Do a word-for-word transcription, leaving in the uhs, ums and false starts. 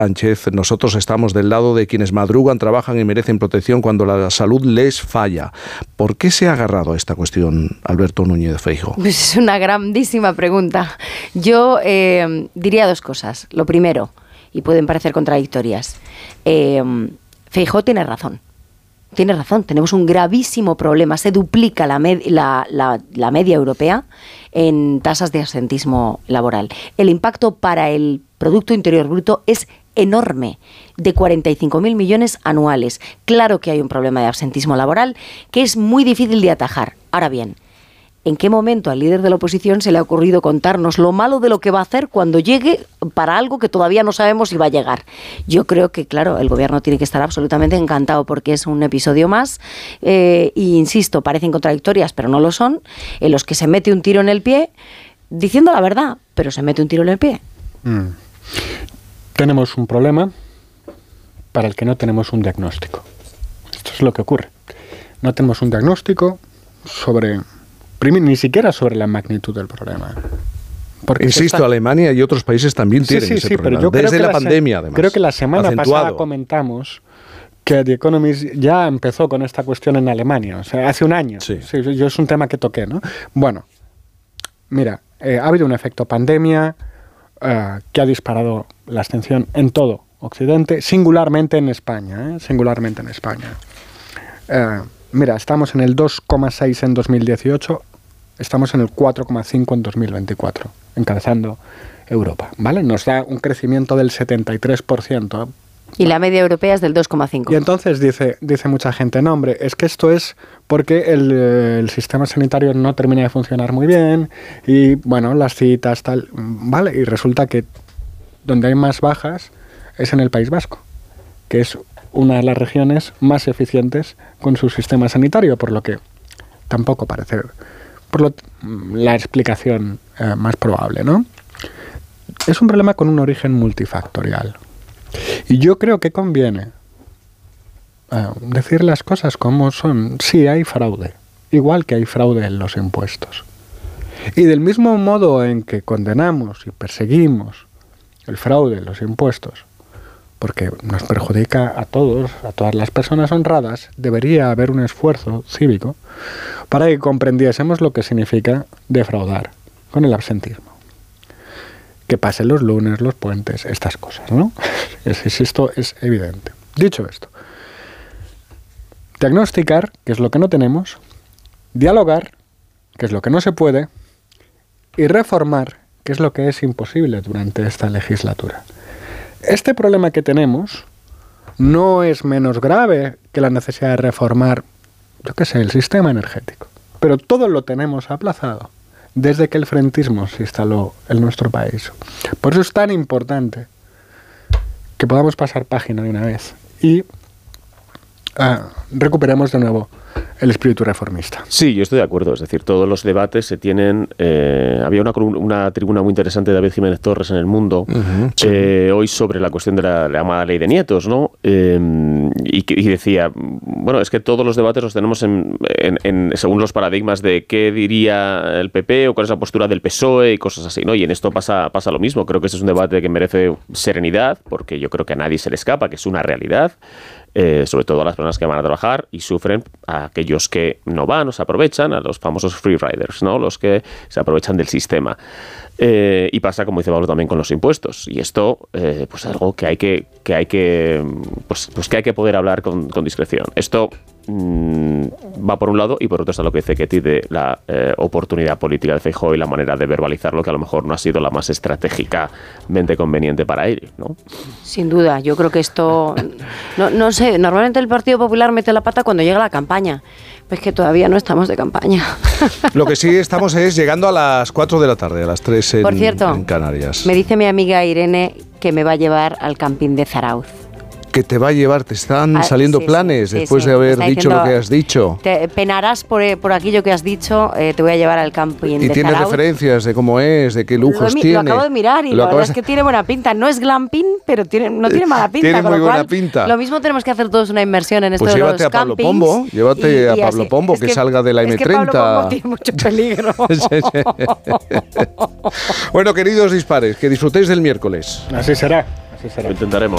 Sánchez, nosotros estamos del lado de quienes madrugan, trabajan y merecen protección cuando la salud les falla. ¿Por qué se ha agarrado a esta cuestión Alberto Núñez Feijóo? Pues es una grandísima pregunta. Yo eh, diría dos cosas. Lo primero, y pueden parecer contradictorias, eh, Feijóo tiene razón. Tiene razón, tenemos un gravísimo problema. Se duplica la, med- la, la, la media europea en tasas de absentismo laboral. El impacto para el Producto Interior Bruto es enorme, de cuarenta y cinco mil millones anuales. Claro que hay un problema de absentismo laboral que es muy difícil de atajar. Ahora bien, ¿en qué momento al líder de la oposición se le ha ocurrido contarnos lo malo de lo que va a hacer cuando llegue para algo que todavía no sabemos si va a llegar? Yo creo que, claro, el gobierno tiene que estar absolutamente encantado porque es un episodio más, eh, y insisto, parecen contradictorias, pero no lo son, en los que se mete un tiro en el pie, diciendo la verdad, pero se mete un tiro en el pie. Mm. Tenemos un problema para el que no tenemos un diagnóstico. Esto es lo que ocurre. No tenemos un diagnóstico sobre... ni siquiera sobre la magnitud del problema. Porque Insisto, está... Alemania y otros países también tienen sí, sí, ese sí, problema. Pero yo Desde creo que la, la se... pandemia, además. Creo que la semana acentuado. pasada comentamos que The Economist ya empezó con esta cuestión en Alemania. O sea, hace un año. Sí. Sí, yo es un tema que toqué, ¿no? Bueno, mira, eh, ha habido un efecto pandemia uh, que ha disparado la abstención en todo Occidente, singularmente en España, ¿eh? Singularmente en España. Uh, mira, estamos en el dos coma seis en dos mil dieciocho, estamos en el cuatro coma cinco en dos mil veinticuatro, encabezando Europa, ¿vale? Nos da un crecimiento del setenta y tres por ciento. Y la media europea es del dos coma cinco. Y entonces dice, dice mucha gente, no, hombre, es que esto es porque el, el sistema sanitario no termina de funcionar muy bien y, bueno, las citas, tal, ¿vale? Y resulta que donde hay más bajas es en el País Vasco, que es una de las regiones más eficientes con su sistema sanitario, por lo que tampoco parece por lo, la explicación eh, más probable, ¿no? Es un problema con un origen multifactorial. Y yo creo que conviene eh, decir las cosas como son. Sí, hay fraude, igual que hay fraude en los impuestos. Y del mismo modo en que condenamos y perseguimos el fraude en los impuestos, porque nos perjudica a todos, a todas las personas honradas, debería haber un esfuerzo cívico para que comprendiésemos lo que significa defraudar con el absentismo. Que pasen los lunes, los puentes, estas cosas, ¿no? Es, es, esto es evidente. Dicho esto, diagnosticar, que es lo que no tenemos, dialogar, que es lo que no se puede, y reformar, que es lo que es imposible durante esta legislatura. Este problema que tenemos no es menos grave que la necesidad de reformar, yo qué sé, el sistema energético. Pero todo lo tenemos aplazado desde que el frentismo se instaló en nuestro país. Por eso es tan importante que podamos pasar página de una vez y uh, recuperemos de nuevo el espíritu reformista. Sí, yo estoy de acuerdo. Es decir, todos los debates se tienen... Eh, había una, una tribuna muy interesante de David Jiménez Torres en El Mundo, uh-huh, sí. eh, hoy sobre la cuestión de la, la llamada ley de nietos, ¿no? Eh, y, y decía, bueno, es que todos los debates los tenemos en, en, en, según los paradigmas de qué diría el P P o cuál es la postura del P S O E y cosas así, ¿no? Y en esto pasa, pasa lo mismo. Creo que este es un debate que merece serenidad, porque yo creo que a nadie se le escapa, que es una realidad. Eh, sobre todo a las personas que van a trabajar y sufren, a aquellos que no van o se aprovechan, a los famosos free riders, ¿no? Los que se aprovechan del sistema. Eh, y pasa, como dice Pablo, también con los impuestos. Y esto, eh, pues algo que hay que, que hay que, pues, pues que hay que poder hablar con, con discreción. Esto mmm, va por un lado y por otro está lo que dice Ketty de la eh, oportunidad política de Feijóo y la manera de verbalizarlo, que a lo mejor no ha sido la más estratégicamente conveniente para él, ¿no? Sin duda, yo creo que esto, no, no sé, normalmente el Partido Popular mete la pata cuando llega la campaña. Pues que todavía no estamos de campaña. Lo que sí estamos es llegando a las cuatro de la tarde, a las tres en, Por cierto, en Canarias. Me dice mi amiga Irene que me va a llevar al camping de Zarauz. Que te va a llevar, te están ah, saliendo sí, planes sí, después sí, de haber dicho dicho lo que has dicho. Te penarás por, por aquello que has dicho, eh, te voy a llevar al camping de Y tienes Zarauz. Referencias de cómo es, de qué lujos lo, tiene. Lo acabo de mirar y lo la verdad acabas... es que tiene buena pinta. No es glamping, pero tiene, no tiene mala pinta. Tiene con muy lo buena cual, pinta. Lo mismo tenemos que hacer todos una inversión en esto pues de los llévate a Pablo campings. Pombo, llévate y, a y Pablo así, Pombo, que, que salga de la eme treinta. Es que Pablo Pombo tiene mucho peligro. Bueno, queridos dispares, que disfrutéis del miércoles. Así será, así será. Lo intentaremos.